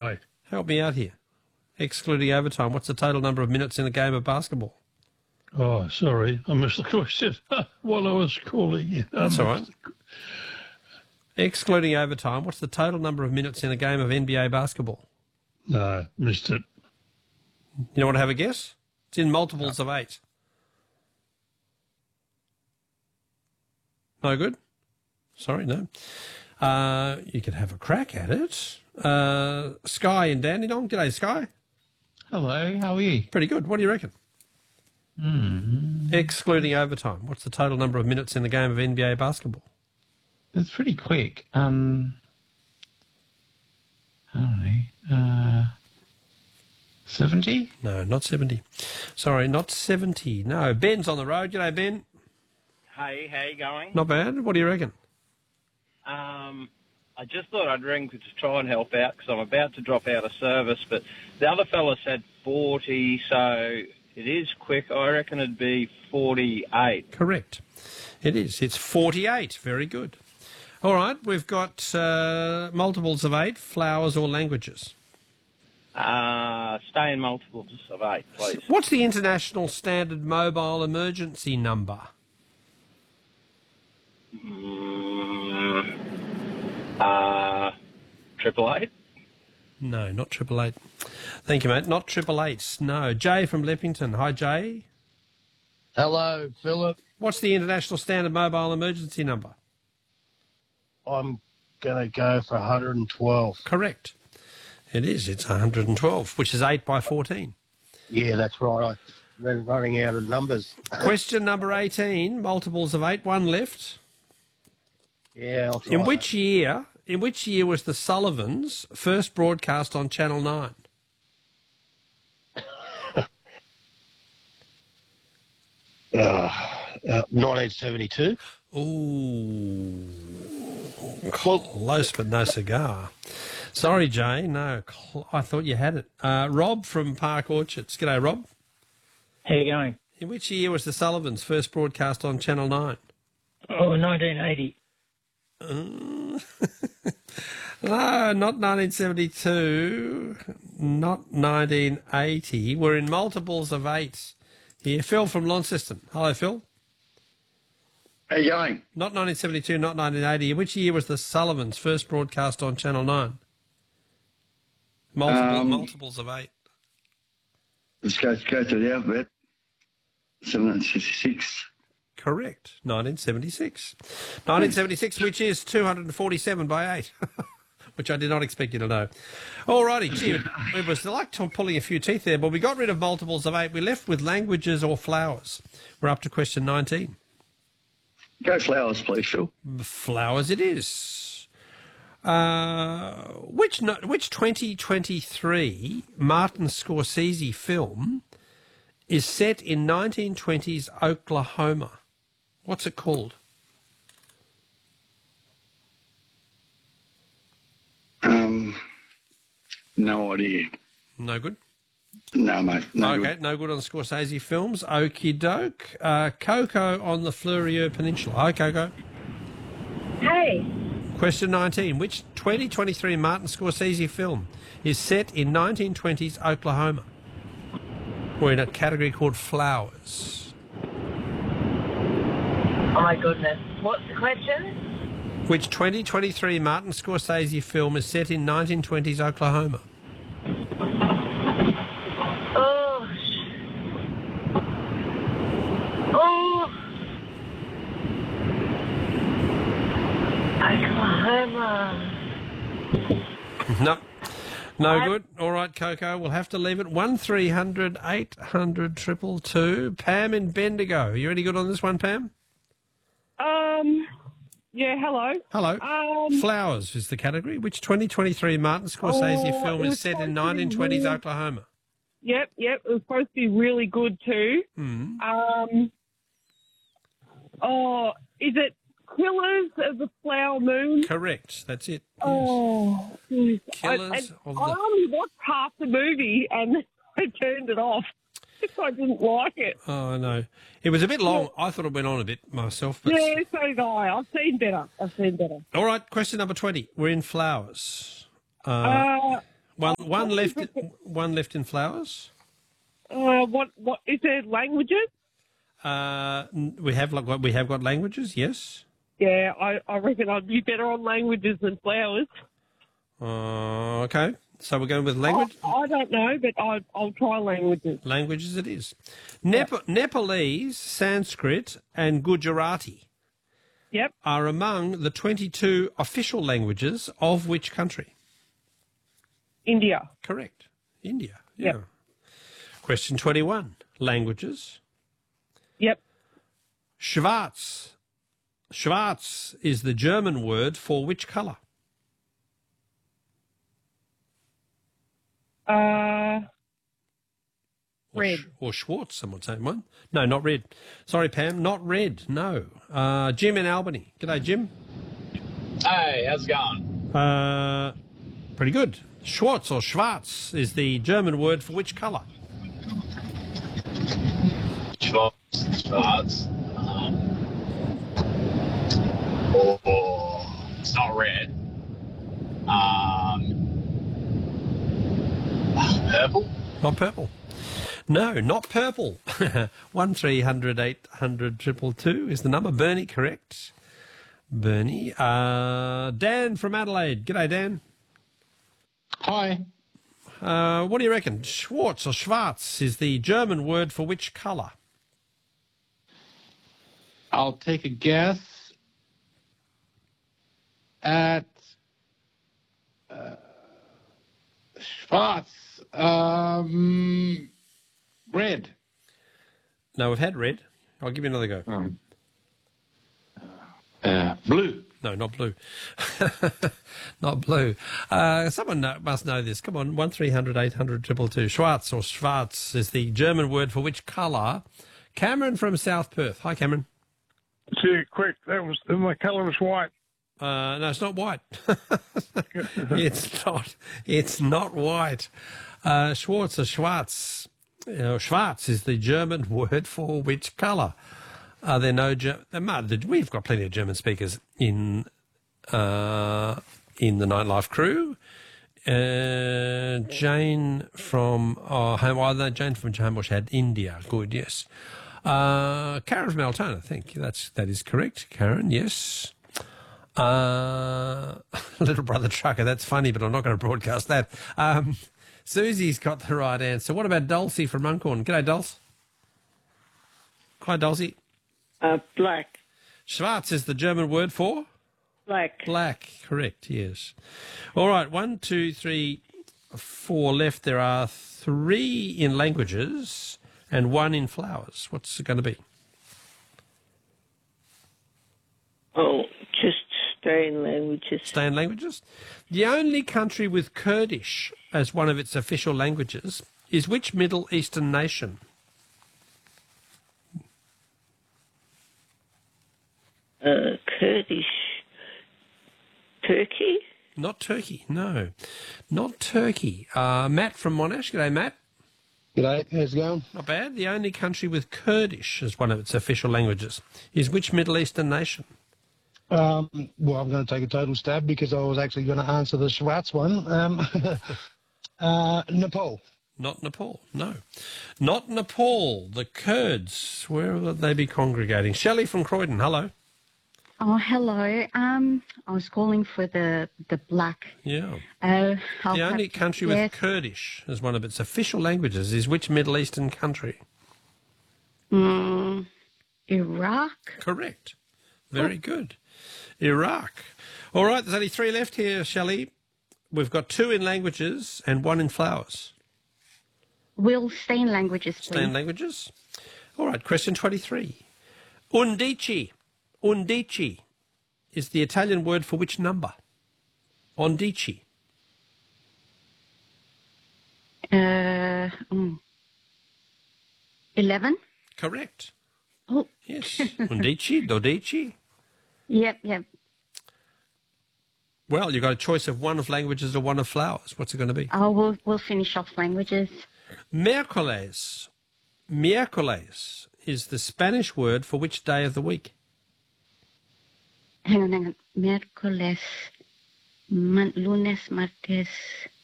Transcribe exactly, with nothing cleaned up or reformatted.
mate. Help me out here. Excluding overtime, what's the total number of minutes in a game of basketball? Oh, sorry, I missed the question while I was calling you. That's I all right. missed the- Excluding overtime, what's the total number of minutes in a game of N B A basketball? No, missed it. You want to have a guess? It's in multiples of eight. No good? Sorry, no. Uh, you could have a crack at it. Uh, Sky in Dandenong. G'day, Sky. Hello, how are you? Pretty good. What do you reckon? Hmm. Excluding overtime, what's the total number of minutes in the game of N B A basketball? It's pretty quick. Um, I don't know. Uh, seventy? No, not seventy. Sorry, not seventy. No, Ben's on the road. G'day, Ben. Hey, how you going? Not bad. What do you reckon? Um, I just thought I'd ring to try and help out because I'm about to drop out of service, but the other fella said forty, so it is quick. I reckon it'd be forty-eight. Correct. It is. It's forty-eight. Very good. All right, we've got uh, multiples of eight, flowers or languages. Uh, stay in multiples of eight, please. What's the international standard mobile emergency number? Mm, uh, triple eight? No, not triple eight. Thank you, mate. Not triple eight. No. Jay from Leppington. Hi, Jay. Hello, Philip. What's the international standard mobile emergency number? I'm going to go for one hundred twelve. Correct. It is. It's one hundred twelve, which is eight by fourteen. Yeah, that's right. I've been running out of numbers. Question number eighteen, multiples of eight, one left. Yeah, I'll try In which year? In which year was the Sullivans first broadcast on Channel Nine? Uh, uh, nineteen seventy-two. Ooh, close but no cigar. Sorry, Jay. No, cl- I thought you had it. Uh, Rob from Park Orchards. G'day, Rob. How you going? In which year was the Sullivans first broadcast on Channel Nine? Oh, nineteen eighty. Uh, no, not nineteen seventy-two, not nineteen eighty. We're in multiples of eight here. Phil from Launceston. Hello, Phil. How you going? Not nineteen seventy-two, not nineteen eighty. In which year was the Sullivans first broadcast on Channel Nine? Multiple, Um, multiples of eight. Let's go, go through the alphabet. seventeen sixty-six. Correct. nineteen seventy-six. nineteen seventy-six, which is two hundred forty-seven by eight, which I did not expect you to know. All righty. Gee, it was like pulling a few teeth there, but we got rid of multiples of eight. We left with languages or flowers. We're up to question nineteen. Go flowers, please, Phil. Flowers it is. Uh, which no, which twenty twenty-three Martin Scorsese film is set in nineteen twenties Oklahoma? What's it called? Um, no idea. No good? No, mate. No okay, good. no good on Scorsese films. Okie doke. Uh, Coco on the Fleurieu Peninsula. Hi, Coco. Hey. Question nineteen. Which twenty twenty-three Martin Scorsese film is set in nineteen twenties Oklahoma? We're in a category called flowers. Oh my goodness. What's the question? Which twenty twenty-three Martin Scorsese film is set in nineteen twenties Oklahoma? Oh. sh- Oh. Oklahoma. No. No good. All right, Coco, we'll have to leave it. one three hundred eight hundred two two two. Pam in Bendigo. You any good on this one, Pam? Um, yeah, hello. Hello. Um, Flowers is the category. Which twenty twenty-three Martin Scorsese Oh, film it is was set supposed in to be nineteen twenties really- Oklahoma? Yep, yep. It was supposed to be really good too. Mm. Um, oh, is it Killers of the Flower Moon? Correct. That's it. Oh, geez. Killers I, of I the- only watched half the movie and I turned it off. I didn't like it. Oh, no. It was a bit long. I thought it went on a bit myself. But... Yeah, so did I. I've seen better. I've seen better. All right, question number twenty. We're in flowers. Uh, Uh, One, one left. One left in flowers. Uh, what, what, is there languages? Uh, n- we have like we have got languages. Yes. Yeah, I, I reckon I'd be better on languages than flowers. Uh, okay. So we're going with language. I, I don't know, but I, I'll try languages. Languages it is. Nep- Nepalese, Sanskrit, and Gujarati Yep. are among the twenty-two official languages of which country? India. Correct. India. Yeah. Yep. Question twenty-one. Languages. Yep. Schwarz. Schwarz is the German word for which colour? Uh, Or red. sh- Or Schwartz, some would say one. No, not red. Sorry, Pam, not red, no. Uh, Jim in Albany. G'day, Jim. Hey, how's it going? Uh, pretty good. Schwartz or Schwarz is the German word for which colour? Schwarz. Schwarz. Um, or, or it's not red. Um, purple? Not purple. No, not purple. One three hundred eight hundred triple two is the number. Bernie, correct. Bernie. Uh, Dan from Adelaide. G'day, Dan. Hi. Uh, what do you reckon? Schwarz or Schwarz is the German word for which colour? I'll take a guess at uh, Schwarz. Um, red. No, we've had red. I'll give you another go. Um, uh, blue. No, not blue. Not blue. Uh, someone know, must know this. Come on, one three hundred eight hundred triple two. Schwarz or Schwarz is the German word for which colour? Cameron from South Perth. Hi, Cameron. Too quick. That was my colour was white. Uh, no, it's not white. It's not. It's not white. Uh, Schwarz or Schwarz. You know, Schwarz is the German word for which colour? Are there no? Ger- there might- We've got plenty of German speakers in uh, in the Nightlife crew. Uh, Jane from oh, home. Oh, no, Jane from Homebush had India. Good, yes. Uh, Karen from Altona. I think that's that is correct. Karen, yes. Uh, little brother trucker. That's funny, but I'm not going to broadcast that. Um, Susie's got the right answer. What about Dulcie from Runcorn? G'day, Dulce. Hi, Dulcie. Uh, black. Schwarz is the German word for? Black. Black, correct, yes. All right, one, two, three, four left. There are three in languages and one in flowers. What's it going to be? Oh, just stay in languages. Stay in languages? The only country with Kurdish as one of its official languages is which Middle Eastern nation? Uh, Kurdish. Turkey? Not Turkey, no. Not Turkey. Uh, Matt from Monash. G'day, Matt. G'day, how's it going? Not bad. The only country with Kurdish as one of its official languages is which Middle Eastern nation? Um, well, I'm going to take a total stab because I was actually going to answer the Schwarz one. Um, uh, Nepal. Not Nepal, no. Not Nepal. The Kurds, where will they be congregating? Shelley from Croydon, hello. Oh, hello. Um, I was calling for the the black. Yeah. Uh, I'll The have only to country guess. with Kurdish as one of its official languages is which Middle Eastern country? Mm, Iraq. Correct. Very good. Iraq. All right, there's only three left here, Shelley. We've got two in languages and one in flowers. We'll stay in languages, please. Stay in languages. All right, question twenty-three. Undici. Undici is the Italian word for which number? Undici. Uh, mm. Eleven. Correct. Oh. Yes. Undici, dodici. Yep, yep. Well, you've got a choice of one of languages or one of flowers. What's it going to be? Oh, we'll we'll finish off languages. Miércoles. Miércoles is the Spanish word for which day of the week? Hang on, hang on. Miércoles, man, lunes, martes.